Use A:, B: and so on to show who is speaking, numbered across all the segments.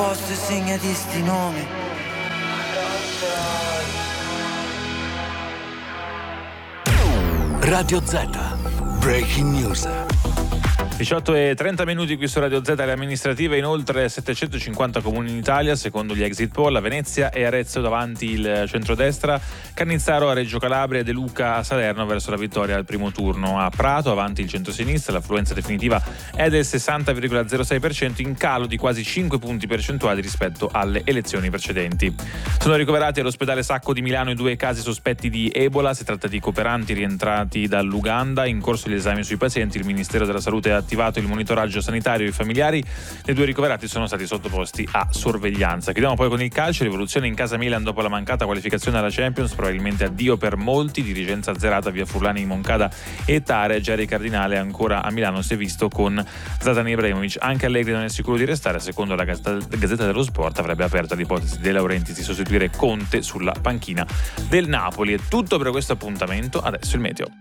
A: posto e segnati sti nomi.
B: Radio Z, Breaking News.
C: 18:30 qui su Radio Z. Le amministrative in oltre 750 comuni in Italia, secondo gli exit poll. A Venezia e Arezzo davanti il centrodestra, Cannizzaro a Reggio Calabria e De Luca a Salerno verso la vittoria al primo turno. A Prato avanti il centrosinistra, l'affluenza definitiva è del 60,06%, in calo di quasi 5 punti percentuali rispetto alle elezioni precedenti. Sono ricoverati all'ospedale Sacco di Milano i 2 casi sospetti di Ebola. Si tratta di cooperanti rientrati dall'Uganda. In corso gli esami sui pazienti, il Ministero della Salute ha attivato il monitoraggio sanitario. I familiari dei 2 ricoverati sono stati sottoposti a sorveglianza. Chiudiamo poi con il calcio. Rivoluzione in casa Milan dopo la mancata qualificazione alla Champions, probabilmente addio per molti. Dirigenza azzerata via Furlani, Moncada e Tare. Jerry Cardinale ancora a Milano si è visto con Zlatan Ibrahimovic. Anche Allegri non è sicuro di restare. Secondo la Gazzetta dello Sport avrebbe aperto l'ipotesi De Laurentiis di sostituire Conte sulla panchina del Napoli. È tutto per questo appuntamento. Adesso il meteo.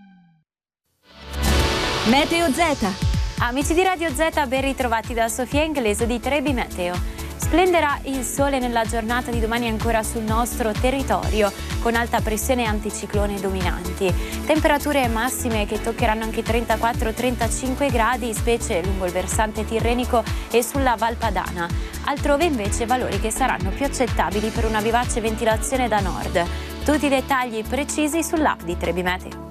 D: Meteo Z. Amici di Radio Z, ben ritrovati da Sofia Inglese di Trebi Meteo. Splenderà il sole nella giornata di domani ancora sul nostro territorio, con alta pressione e anticiclone dominanti. Temperature massime che toccheranno anche 34-35 gradi, specie lungo il versante tirrenico e sulla Val Padana. Altrove invece valori che saranno più accettabili per una vivace ventilazione da nord. Tutti i dettagli precisi sull'app di Trebi Meteo.